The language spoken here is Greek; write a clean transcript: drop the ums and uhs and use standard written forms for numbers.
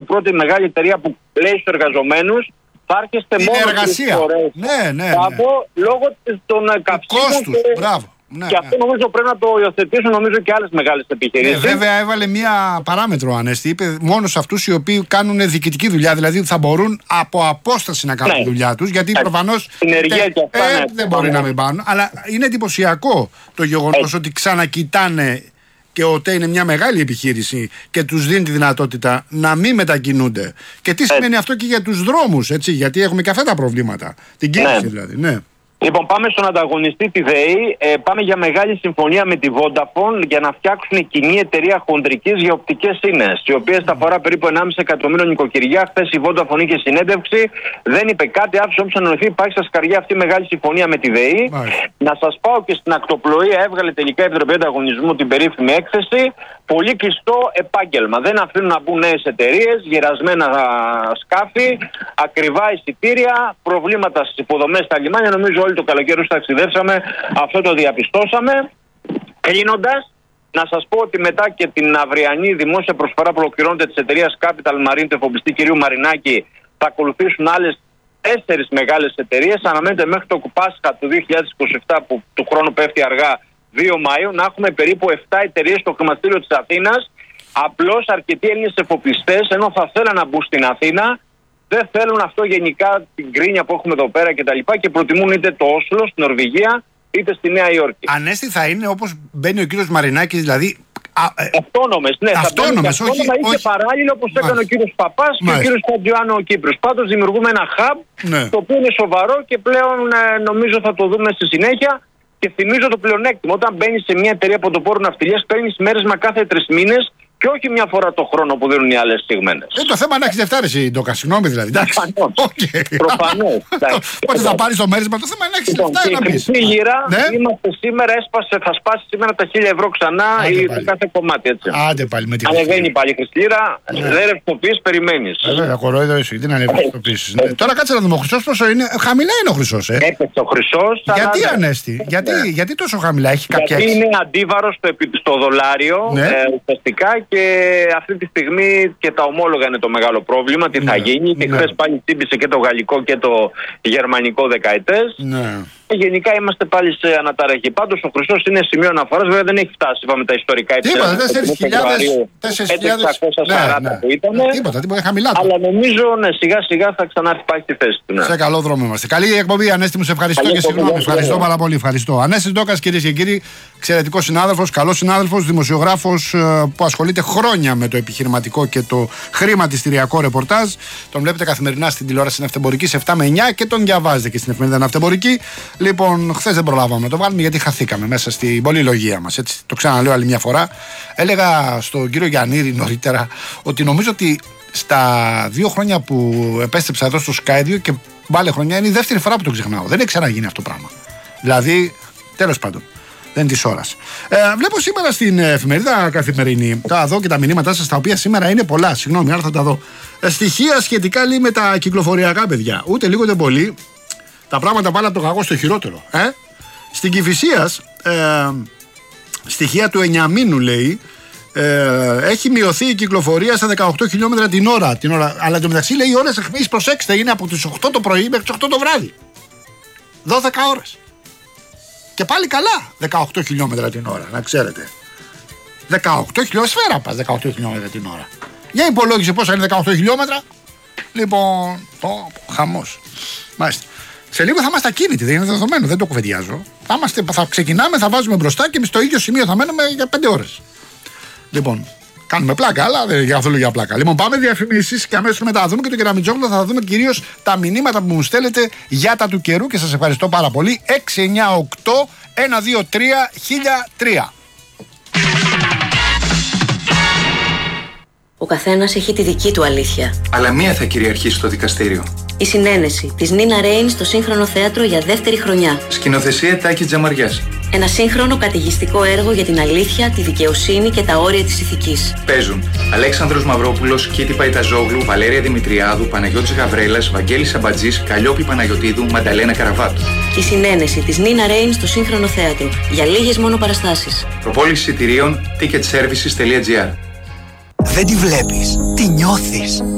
πρώτη μεγάλη εταιρεία που λέει στους εργαζομένους θα έρχεστε μόνο εργασία. Φορές. Ναι. Λόγω των καυσίμων. Μπράβο. Ναι, και αυτό νομίζω πρέπει να το υιοθετήσουν και άλλες μεγάλες επιχειρήσεις. Βέβαια έβαλε μία παράμετρο, Ανέστη. Είπε μόνο σε αυτούς οι οποίοι κάνουν διοικητική δουλειά, δηλαδή θα μπορούν από απόσταση να κάνουν τη δουλειά τους. Γιατί προφανώς δεν μπορεί να μην πάνε. Αλλά είναι εντυπωσιακό το γεγονός ότι ξανακοιτάνε και ο ΟΤΕ είναι μια μεγάλη επιχείρηση και τους δίνει τη δυνατότητα να μην μετακινούνται. Και τι σημαίνει αυτό και για τους δρόμους, έτσι, γιατί έχουμε και αυτά τα προβλήματα. Την κίνηση δηλαδή. Ναι. Λοιπόν, πάμε στον ανταγωνιστή τη ΔΕΗ. Πάμε για μεγάλη συμφωνία με τη Vodafone για να φτιάξουν κοινή εταιρεία χοντρικής για οπτικές ίνες, οι οποίες θα αφορά περίπου 1,5 εκατομμύριο νοικοκυριά. Χθες η Vodafone είχε συνέντευξη, δεν είπε κάτι, άφησε όμως να εννοηθεί. Υπάρχει στα σκαριά αυτή η μεγάλη συμφωνία με τη ΔΕΗ. Να σας πάω και στην ακτοπλοεία, έβγαλε τελικά η Επιτροπή Ανταγωνισμού την περίφημη έκθεση. Πολύ κλειστό επάγγελμα. Δεν αφήνουν να μπουν νέες εταιρείες, γερασμένα σκάφη, ακριβά εισιτήρια, προβλήματα στις υποδομές στα λιμάνια. Νομίζω όλοι το καλοκαίρι ταξιδέψαμε, αυτό το διαπιστώσαμε. Κλείνοντας, να σας πω ότι μετά και την αυριανή δημόσια προσφορά που ολοκληρώνεται της εταιρείας Capital Marine του εφοπλιστή κ. Μαρινάκη, θα ακολουθήσουν άλλες 4 μεγάλες εταιρείες. Αναμένεται μέχρι το Πάσχα του 2027, που του χρόνου πέφτει αργά, 2 Μαΐου, να έχουμε περίπου 7 εταιρείες στο χρηματιστήριο της Αθήνας. Απλώς αρκετοί Έλληνες εφοπλιστές, ενώ θα θέλουν να μπουν στην Αθήνα, δεν θέλουν αυτό γενικά, την κρίνια που έχουμε εδώ πέρα και προτιμούν είτε το Όσλο, στην Νορβηγία, είτε στη Νέα Υόρκη. Ανέστη, θα είναι όπως μπαίνει ο κύριος Μαρινάκης, δηλαδή. Αυτόνομες, ναι. Αυτόνομες, όχι. Και παράλληλα όπως έκανε ο κύριος Παπάς και ο κύριος Παντζιάνο ο Κύπρος. Πάντως δημιουργούμε ένα hub, το οποίο είναι σοβαρό και πλέον νομίζω θα το δούμε στη συνέχεια. Και θυμίζω το πλεονέκτημα. Όταν μπαίνεις σε μια εταιρεία πρωτοπόρου ναυτιλίας, παίρνεις μέρες κάθε 3 μήνες και όχι μια φορά το χρόνο που δίνουν οι άλλες στιγμένες. Το θέμα να έχεις Δευτάρες, Ντόκα, συγγνώμη δηλαδή. Προφανώς. Πότε θα πάρεις το μέρισμα, το θέμα είναι να έχεις λεφτά να πεις. Στη γύρα είμαστε σήμερα, θα σπάσει σήμερα τα 1.000 ευρώ ξανά ή το κάθε κομμάτι, έτσι. Άντε πάλι με τη ανεβαίνει πάλι η Χριστήρα, δεν ρευστοποιείς, περιμένεις. Βέβαια, κορόιδο εσύ, τι να ρευστοποιήσεις. Τώρα κάτσε να δούμε, ο Χρυσός πόσο είναι, χαμηλά είναι ο Χρυσός. Έπαιξε ο Χρυσός. Γιατί, Ανέστη, γιατί τόσο χαμηλά, έχει κάποια. Γιατί είναι αντίβαρος στο δολάριο ουσιαστικά. Και αυτή τη στιγμή και τα ομόλογα είναι το μεγάλο πρόβλημα. Τι θα γίνει. Και χθες πάλι τσίμπησε και το γαλλικό και το γερμανικό δεκαετές. Γενικά είμαστε πάλι σε αναταραχή. Πάντως ο Χρυσός είναι σημείο αναφοράς. Βέβαια δεν έχει φτάσει. Είπαμε τα ιστορικά επίπεδα. 4.640 που ήταν. Τίποτα, χαμηλά. Αλλά νομίζω σιγά σιγά θα ξανάρθει πάλι στη θέση του. Σε καλό δρόμο είμαστε. Καλή εκπομπή, Ανέστη μου. Σε ευχαριστώ και συγγνώμη. Ευχαριστώ πάρα πολύ. Ευχαριστώ. Ανέστης Ντόκας, κυρίες και κύριοι, εξαιρετικός συνάδελφος, καλός συνάδελφος, δημοσιογράφος που ασχολείται χρόνια με το επιχειρηματικό και το χρηματιστηριακό ρεπορτάζ. Τον βλέπετε καθημερινά στην τηλεόραση Ναυτεμπορική σε 7 με 9 και τον διαβάζετε και στην εφημερίδα Ναυτεμπορική. Λοιπόν, χθες δεν προλάβαμε να το βάλουμε γιατί χαθήκαμε μέσα στην πολυλογία μας. Έτσι, το ξαναλέω άλλη μια φορά. Έλεγα στον κύριο Γιαννήρη νωρίτερα ότι νομίζω ότι στα 2 χρόνια που επέστρεψα εδώ στο Sky 2 και πάλι χρονιά είναι η δεύτερη φορά που το ξεχνάω. Δεν έχει ξαναγίνει αυτό το πράγμα. Δηλαδή, τέλος πάντων. Δεν είναι της ώρας. Βλέπω σήμερα στην εφημερίδα Καθημερινή, θα δω και τα μηνύματά σας, τα οποία σήμερα είναι πολλά. Συγγνώμη, άρα θα τα δω. Στοιχεία σχετικά λέει με τα κυκλοφοριακά, παιδιά. Ούτε λίγο ούτε πολύ. Τα πράγματα πάνε από το κακό στο χειρότερο. Στην Κηφισίας, στοιχεία του 9 μήνου λέει, έχει μειωθεί η κυκλοφορία στα 18 χιλιόμετρα την ώρα. Αλλά εντωμεταξύ λέει οι ώρες αιχμής, προσέξτε, είναι από τις 8 το πρωί μέχρι τις 8 το βράδυ. 12 ώρες. Και πάλι καλά 18 χιλιόμετρα την ώρα, να ξέρετε. 18 χιλιόμετρα, σφαίρα πας 18 χιλιόμετρα την ώρα. Για υπολόγισε πόσα είναι 18 χιλιόμετρα. Λοιπόν, χαμός. Μάλιστα. Σε λίγο θα είμαστε ακίνητοι, δεν είναι δεδομένο, δεν το κουβεντιάζω. Θα ξεκινάμε, θα βάζουμε μπροστά και στο ίδιο σημείο θα μένουμε για 5 ώρες. Λοιπόν, κάνουμε πλάκα, αλλά δεν είναι καθόλου για πλάκα. Λοιπόν, πάμε διαφημίσεις και αμέσως μετά θα δούμε και το Κεραμιτζόγλου, θα δούμε κυρίως τα μηνύματα που μου στέλνετε για τα του καιρού και σας ευχαριστώ πάρα πολύ. 698 123 1003. Ο καθένας έχει τη δική του αλήθεια. Αλλά μία θα κυριαρχήσει στο δικαστήριο. Η συνένεση της Νίνα Ρέιν στο Σύγχρονο Θέατρο για δεύτερη χρονιά. Σκηνοθεσία Τάκη Τζαμαριάς. Ένα σύγχρονο καταιγιστικό έργο για την αλήθεια, τη δικαιοσύνη και τα όρια της ηθικής. Παίζουν Αλέξανδρος Μαυρόπουλος, Κίτη Παϊταζόγλου, Βαλέρια Δημητριάδου, Παναγιώτης Γαβρέλας, Βαγγέλης Σαμπατζής, Καλλιόπη Παναγιωτίδου, Μανταλένα Καραβάτου. Η συνένεση της Νίνα Ρέιν στο Σύγχρονο Θέατρο για λίγες μόνο παραστάσεις. Προπόληση εισιτηρίων ticketservices.gr. Δεν τη βλέπεις, τη νιώθεις.